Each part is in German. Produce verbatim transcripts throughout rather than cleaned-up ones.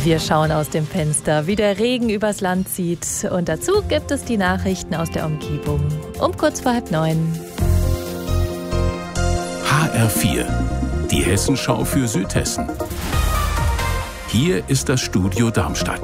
Wir schauen aus dem Fenster, wie der Regen übers Land zieht. Und dazu gibt es die Nachrichten aus der Umgebung. Um kurz vor halb neun. H R vier, die Hessenschau für Südhessen. Hier ist das Studio Darmstadt.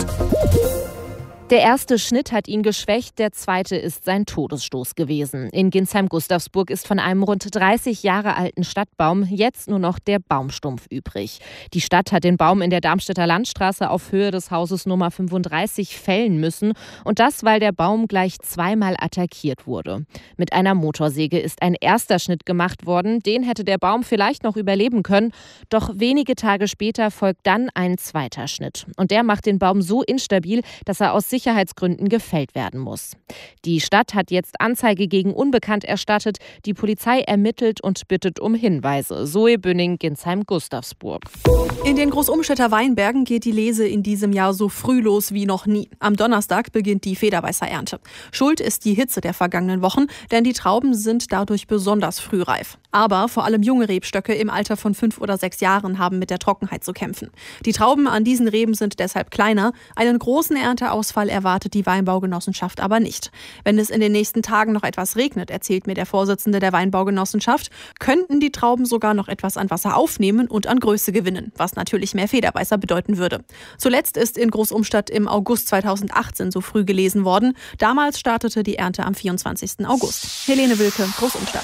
Der erste Schnitt hat ihn geschwächt, der zweite ist sein Todesstoß gewesen. In Ginsheim-Gustavsburg ist von einem rund dreißig Jahre alten Stadtbaum jetzt nur noch der Baumstumpf übrig. Die Stadt hat den Baum in der Darmstädter Landstraße auf Höhe des Hauses Nummer fünfunddreißig fällen müssen. Und das, weil der Baum gleich zweimal attackiert wurde. Mit einer Motorsäge ist ein erster Schnitt gemacht worden. Den hätte der Baum vielleicht noch überleben können. Doch wenige Tage später folgt dann ein zweiter Schnitt. Und der macht den Baum so instabil, dass er aus Sicherheitsgründen gefällt werden muss. Die Stadt hat jetzt Anzeige gegen Unbekannt erstattet. Die Polizei ermittelt und bittet um Hinweise. Zoe Bünning, Ginsheim-Gustavsburg. In den Großumstädter Weinbergen geht die Lese in diesem Jahr so früh los wie noch nie. Am Donnerstag beginnt die Federweißer-Ernte. Schuld ist die Hitze der vergangenen Wochen, denn die Trauben sind dadurch besonders frühreif. Aber vor allem junge Rebstöcke im Alter von fünf oder sechs Jahren haben mit der Trockenheit zu kämpfen. Die Trauben an diesen Reben sind deshalb kleiner. Einen großen Ernteausfall erwartet die Weinbaugenossenschaft aber nicht. Wenn es in den nächsten Tagen noch etwas regnet, erzählt mir der Vorsitzende der Weinbaugenossenschaft, könnten die Trauben sogar noch etwas an Wasser aufnehmen und an Größe gewinnen, was natürlich mehr Federweißer bedeuten würde. Zuletzt ist in Großumstadt im August zweitausendachtzehn so früh gelesen worden. Damals startete die Ernte am vierundzwanzigsten August. Helene Wilke, Großumstadt.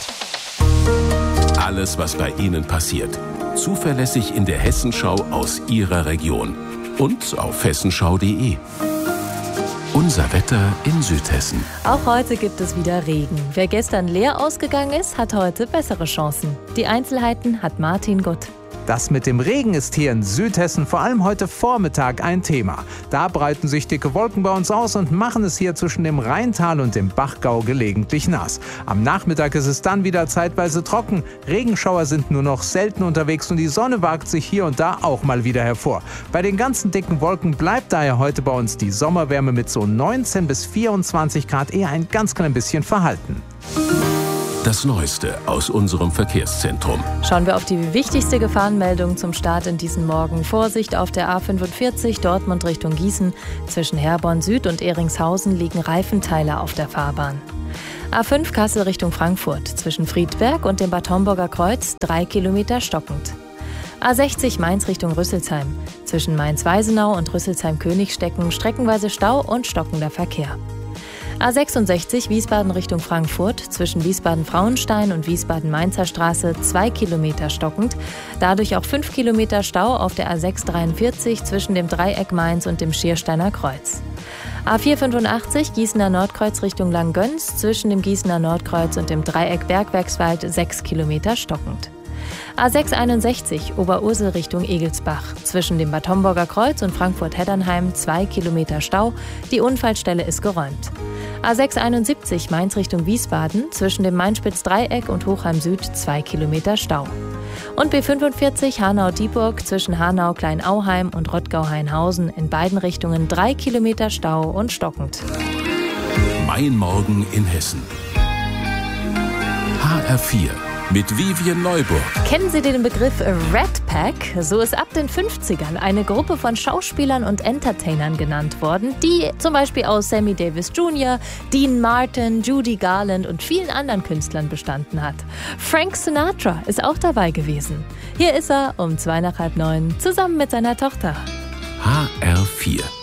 Alles, was bei Ihnen passiert. Zuverlässig in der Hessenschau aus Ihrer Region. Und auf hessenschau punkt de. Unser Wetter in Südhessen. Auch heute gibt es wieder Regen. Wer gestern leer ausgegangen ist, hat heute bessere Chancen. Die Einzelheiten hat Martin Gutt. Das mit dem Regen ist hier in Südhessen vor allem heute Vormittag ein Thema. Da breiten sich dicke Wolken bei uns aus und machen es hier zwischen dem Rheintal und dem Bachgau gelegentlich nass. Am Nachmittag ist es dann wieder zeitweise trocken. Regenschauer sind nur noch selten unterwegs und die Sonne wagt sich hier und da auch mal wieder hervor. Bei den ganzen dicken Wolken bleibt daher heute bei uns die Sommerwärme mit so neunzehn bis vierundzwanzig Grad eher ein ganz klein bisschen verhalten. Das Neueste aus unserem Verkehrszentrum. Schauen wir auf die wichtigste Gefahrenmeldung zum Start in diesen Morgen. Vorsicht auf der A fünfundvierzig Dortmund Richtung Gießen. Zwischen Herborn Süd und Ehringshausen liegen Reifenteile auf der Fahrbahn. A fünf Kassel Richtung Frankfurt. Zwischen Friedberg und dem Bad Homburger Kreuz drei Kilometer stockend. A sechzig Mainz Richtung Rüsselsheim. Zwischen Mainz-Weisenau und Rüsselsheim-Königstecken streckenweise Stau und stockender Verkehr. A sechsundsechzig Wiesbaden Richtung Frankfurt, zwischen Wiesbaden-Frauenstein und Wiesbaden-Mainzer Straße zwei Kilometer stockend, dadurch auch fünf Kilometer Stau auf der A sechs dreiundvierzig zwischen dem Dreieck Mainz und dem Schiersteiner Kreuz. A vier fünfundachtzig Gießener Nordkreuz Richtung Langgöns, zwischen dem Gießener Nordkreuz und dem Dreieck Bergwerkswald sechs Kilometer stockend. A sechs einundsechzig Oberursel Richtung Egelsbach. Zwischen dem Bad Homburger Kreuz und Frankfurt-Heddernheim zwei Kilometer Stau. Die Unfallstelle ist geräumt. A sechs einundsiebzig Mainz Richtung Wiesbaden. Zwischen dem Mainspitz-Dreieck und Hochheim Süd zwei Kilometer Stau. Und B fünfundvierzig Hanau-Dieburg zwischen Hanau-Kleinauheim und Rottgau-Hainhausen in beiden Richtungen drei Kilometer Stau und stockend. Mein Morgen in Hessen. H R vier. Mit Vivian Neuburg. Kennen Sie den Begriff Rat Pack? So ist ab den fünfzigern eine Gruppe von Schauspielern und Entertainern genannt worden, die zum Beispiel aus Sammy Davis Junior, Dean Martin, Judy Garland und vielen anderen Künstlern bestanden hat. Frank Sinatra ist auch dabei gewesen. Hier ist er um zwei nach halb neun zusammen mit seiner Tochter. H R vier.